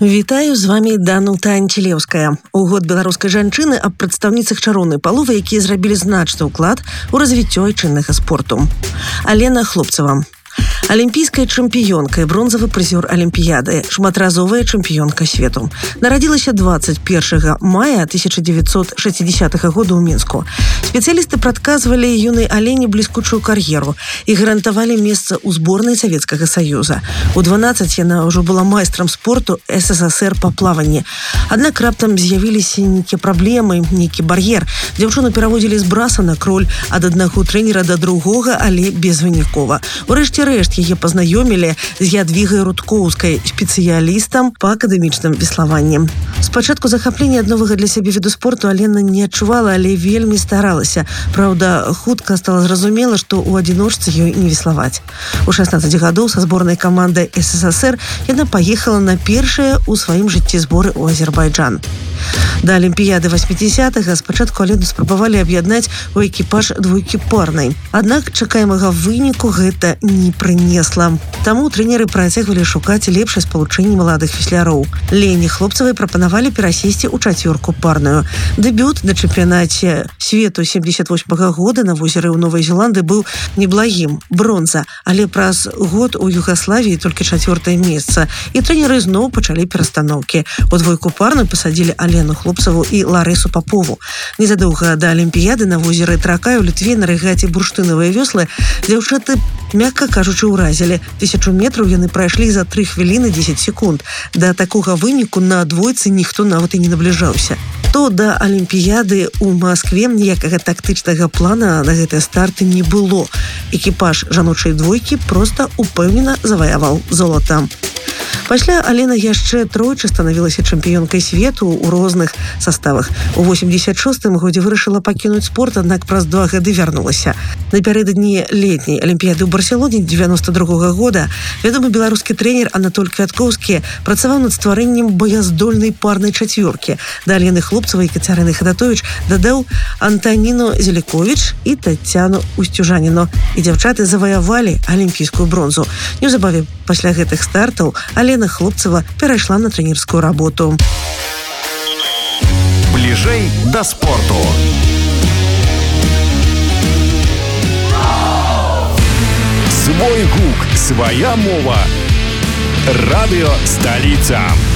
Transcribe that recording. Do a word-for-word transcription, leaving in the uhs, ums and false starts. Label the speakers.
Speaker 1: Вітаю, з вами Данута Анцілеўская. У год беларускай жанчыны аб прадстаўніцах чароўнай паловы, якія зрабілі значны ўклад у развіццё айчыннага спорту. Алена Хлопцева. Алімпійская чэмпіёнка і бронзавы прызёр Алімпіяды, шматразовая чэмпіёнка свету. Нарадзілася двадцать первого мая тысяча девятьсот шестидесятого года ў Мінску. Спецыялісты прадказвалі юнай Алене бліскучую кар'еру і гарантавалі месца ў зборнай Савецкага Саюза. У дванаццаць яна ўжо была майстрам спорту эс эс эс эр па плаванні. Аднак раптам з'явіліся нейкія праблемы, нейкі бар'ер. Дзяўчыну пераводзілі з браса на кроль ад аднаго трэнера да другога, але безвынікова. Урэшце рэшт яе пазнаёмілі з Ядвігай Рудкоўскай, спецыялістам па акадэмічным веславанні. Спачатку захаплення ад новага для сябе віду спорту Алена не адчувала, але вельмі старалася. Праўда, хутка стала зразумела, што ў адзіночцы ёй не веславаць. У шаснаццаць гадоў са зборнай камандай эс эс эс эр яна паехала на першыя ў сваім жыцці зборы ў Азербайджан. Да Алімпіяды восьмідзесятых спачатку Алену спрабавалі аб'яднаць у экіпаж двойкі парнай. Аднак чакаемага выніку гэта не прынесла. Таму трэнеры працягвалі шукаць лепшае спалучэнне маладых весляроў. Лене Хлопцевай прапанавалі перасесці ў чацвёрку парную. Дэбют на чэмпіянаце свету семьдесят восьмого года на возеры ў Новай Зеландыі быў неблагім, бронза, але праз год у Югаславіі толькі чацвёртае месца, і трэнеры зноў пачалі перастаноўкі. У двойку парную пасадзілі Алену Хлопцеву і Ларысу Папову. Незадоўга да Алімпіяды на возеры Тракай у Літве на рэгаце бурштынавыя вёслы дзяўчаты, мякка кажучы, уразілі. Тысячу метраў яны прайшлі за тры хвіліны дзесяць секунд. Да такога выніку на двойцы ніхто нават і не набліжаўся. То да Алімпіяды ў Маскве ніякага тактычнага плана на гэтыя старты не было. Экіпаж жаночай двойкі проста упэўнена заваяваў золата. Пасля Алена яшчэ тройчы станавілася чэмпіёнкай свету ў розных саставах. У восемьдесят шостым годзе вырашыла пакінуць спорт, аднак праз два гады вярнулася. Напярэдадні летняй Алімпіяды ў Барселоне девяносто другого года вядомы беларускі трэнер Анатоль Квяткоўскі працаваў над стварэннем баяздольнай парнай чацвёркі. Да Алены Хлопцевай і Кацярыны Хадатовіч дадаў Антаніну Зеліковіч і Тацяну Устюжаніну. І дзяўчаты заваявалі алімпійскую бронзу. Неўзабаве пасля гэтых стартаў Алена Хлопцева перайшла на трэнерскую работу.
Speaker 2: Бліжэй да спорту. Свой гук, свая мова. Радыё Сталіца.